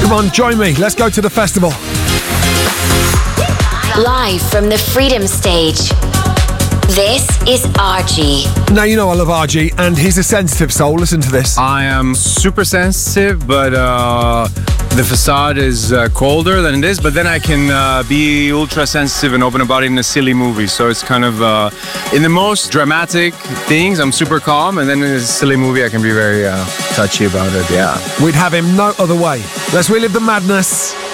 Come on, join me. Let's go to the festival. Live from the Freedom Stage, this is RG. Now, you know I love RG, and he's a sensitive soul. Listen to this. I am super sensitive, but the facade is colder than it is. But then I can be ultra sensitive and open about it in a silly movie. So it's kind of in the most dramatic things, I'm super calm, and then in a silly movie, I can be very touchy about it. Yeah, we'd have him no other way. Let's relive the madness.